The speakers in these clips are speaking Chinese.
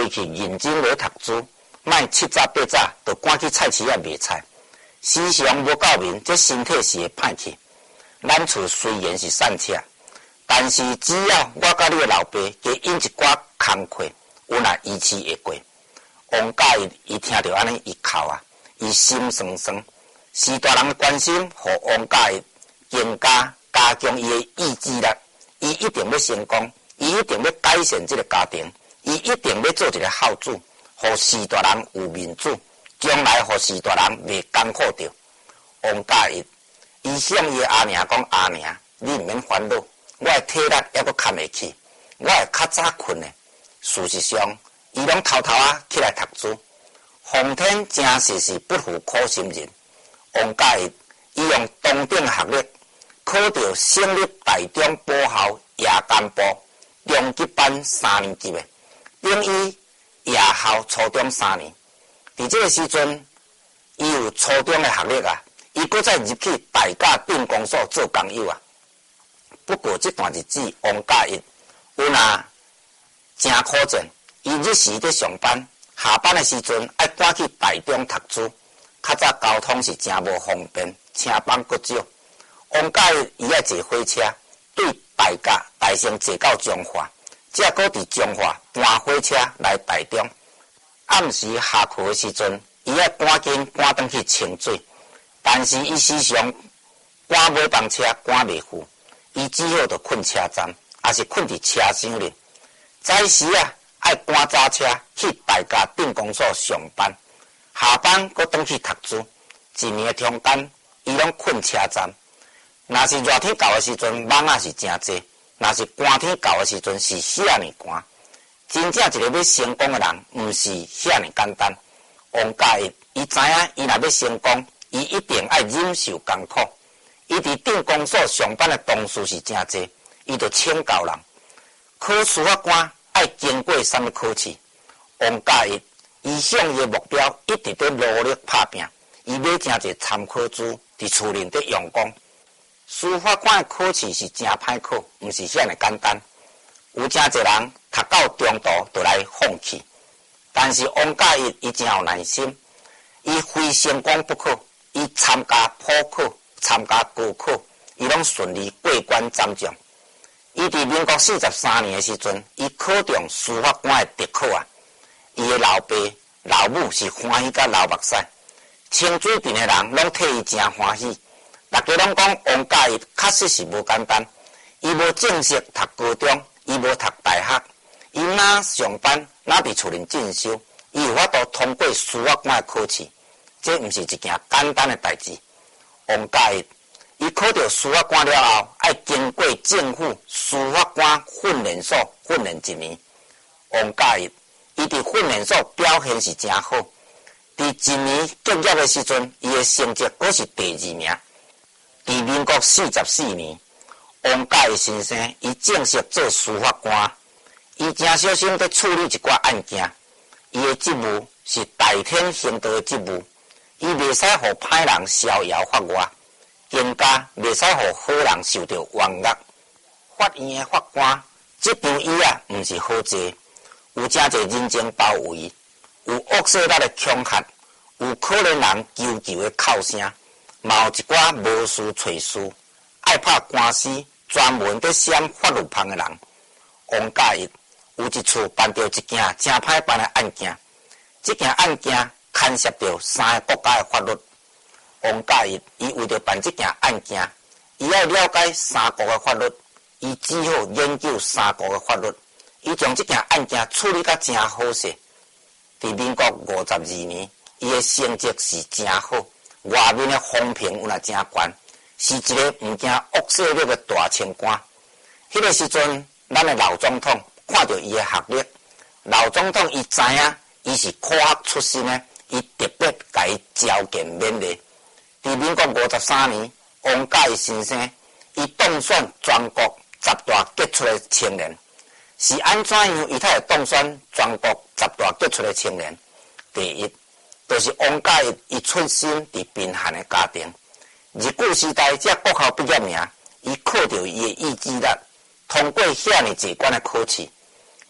去认真来读书，莫七早八早就赶去菜市啊卖菜。时常无够眠，这身体是会歹去。咱厝虽然是散车，但是只要我甲你的老爸加引一寡工课，有若医治会过。王家伊听到安尼，伊哭啊，伊心酸酸。是大人的关心，互王家更加加强伊的意志力。伊一定要成功，伊一定要改善这个家庭，伊一定要做一个孝子，互士大人有面子，将来互士大人袂艰苦着。王家伊向伊的阿娘讲：阿娘，你毋免烦恼，我的体力还阁扛会起，我会较早困的。事实上，伊拢偷偷起来读书。皇天真是不负苦心人。王家伊用同等学历，考到省立大中保校夜间部中级班3年级的，等于夜校初中3年。伫这个时阵，伊有初中的学历啊，伊搁再入去大甲电工所做工友啊。不过这段日子，王家伊有若真苦战，伊日时在上班，下班的时阵爱赶去大中读书。较早交通是真无方便，车班搁少。王家伊爱坐火车，对大甲大城坐到彰化，才搁伫彰化搬火车来台中。暗时下课的时阵，伊爱赶紧赶转去清水，但是伊时常赶尾班车赶袂赴，伊只好就困车站，也是困伫车厢里。早时爱赶早车去大甲电工所上班。下班搁转去读书，一年的中间，伊拢困车站。若是热天到的时阵，蚊仔是真济；若是寒天到的时阵，是遐尔寒。真正一个要成功的人，毋是遐尔简单。王家伊知影，伊若要成功，伊一定爱忍受艰苦。伊伫电工所上班的同事是真济，伊就请教人。考司法官爱经过啥物考试？王家伊向伊的目标一直在努力打拼，伊买真侪参考书，伫厝内在用功。司法官的考试是真歹考，毋是遐尔简单。有真侪人读到中途就来放弃，但是王家伊真有耐心，伊非成功不可。伊参加普考、参加高考，伊拢顺利过关斩将。伊伫民国43年的时阵，伊考中司法官的特考啊。伊的老爸、老母是欢喜甲流目屎，清水镇的人拢替伊真欢喜。大家拢讲王家伊确实是无简单，伊无正式读高中，伊无读大学，伊哪上班哪伫厝内进修，伊有法度通过司法官的考试，这毋是一件简单的代志。王家伊考到司法官了后，爱经过政府司法官训练所训练1年。王家伊伫训练所表现是真好，伫1年结业的时阵，伊的成绩阁是第2名。伫民国44年，王家伊先生伊正式做司法官，伊真小心在处理一寡案件。伊的职务是代天行道的职务，伊袂使互歹人逍遥法外，更加袂使互好人受到冤枉。法院的法官，这张椅毋是好坐。有真侪人情包围，有恶势力的恐吓，有可怜人求救的哭声，嘛有一寡无事找事，爱拍官司，专门在闪法律旁的人。王家伊有一次办到一件真歹办的案件，这件案件牵涉到3个国家的法律。王家伊为着办这件案件，伊要了解3国的法律，伊只好研究3国的法律。伊将这件案件处理甲真好势。伫民国52年，伊的成绩是真好，外面的风评有若真悬，是一个毋惊恶势力的大清官。迄个时阵，咱的老总统看到伊的学历，老总统伊知影伊是科学出身的，伊特别甲伊召见勉励。伫民国53年，王家伊先生伊当选全国10大杰出的青年。是安怎样？伊才会当选全国10大杰出的青年？第一，就是王家伊出身伫贫寒的家庭，日据时代这国校毕业名，伊靠着伊的意志力，通过遐尔济关的考试。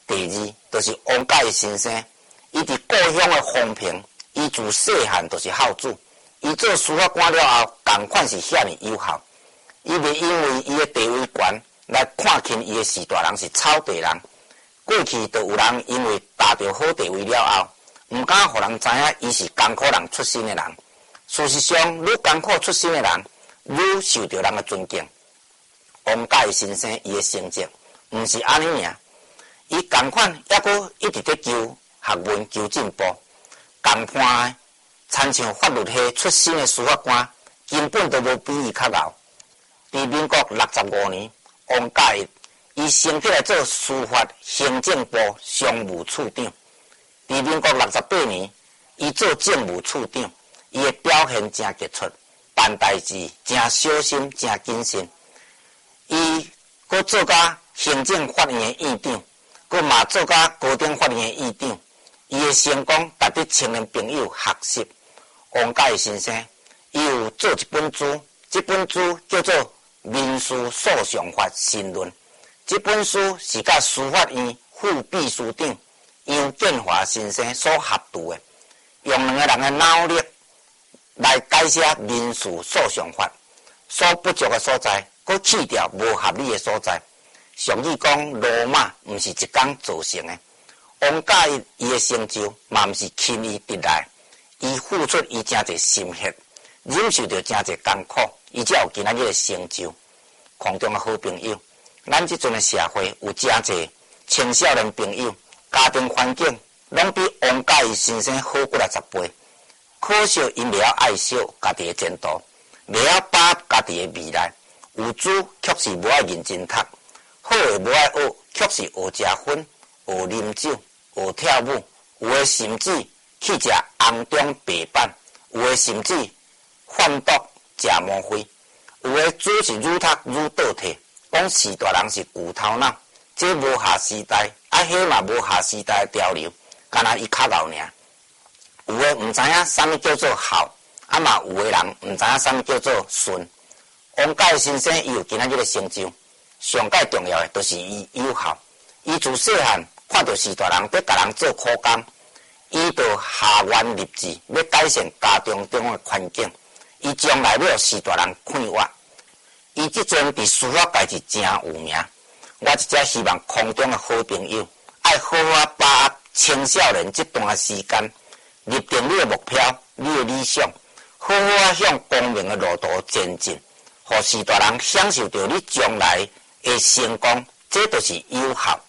第二，就是王家义先生，伊伫故乡的丰平，伊自细汉就是孝子。伊做司法官了后，同款是遐尼有效。伊袂因为伊的地位悬来看轻伊的士大人是草地人。过去就有人因为达到好地位了后，毋敢互人知影伊是艰苦人出身的人。事实上，愈艰苦出身的人，愈受到人的尊敬。王家义先生伊的成绩，毋是安尼尔。伊同款抑阁一直在求学问、求进步。同伴的，参像法律系出身的司法官，根本都无比伊较敖。伫民国65年，王家义伊升起来做司法行政部常务处长。伫民国68年，伊做政务处长，伊的表现真杰出，办代志真小心、真谨慎。伊阁做甲行政法院的院长，阁嘛做甲高等法院的院长。伊的成功值得青年朋友学习。王家义先生，伊有做一本书，这本书叫做《民事诉讼法新论》。这本书是甲司法院副秘书长杨建华先生所合著的，用两个人的脑力来解释民事诉讼法所不足的所在，佮去掉无合理的所在。俗语讲，罗马毋是一天造成的。王家义伊的成就嘛毋是轻易得来，伊付出伊真侪心血，忍受着真侪艰苦，伊才有今仔日的成就。空中的好朋友，咱即阵的社会有真侪青少年朋友，家庭环境拢比王家义先生好过来10倍。可惜因袂晓爱惜家己的前途，袂晓把握家己的未来。有主却是无爱认真读，好的无爱学，却是学食薰、学啉酒。学跳舞，有的甚至去食红中白饭，有的甚至贩毒食魔灰，有的主是愈读愈倒退，讲士大人是旧头脑，这无下时代，迄嘛无下时代的潮流，干那伊较老尔。有的毋知影啥物叫做孝，嘛有的人毋知影啥物叫做顺。王家义先生伊有今仔日的成就，上界重要的就是伊有效，伊自细汉。看到士大人在甲人做苦工，伊就下愿立志，要改善家中中的环境。伊将来要士大人看我，伊即阵伫司法界是真有名。我一只希望空中的好朋友，爱好好把握青少年这段时间，立定你的目标、你的理想，好好向光明的路途前进，互士大人享受到你将来的成功，这就是有效。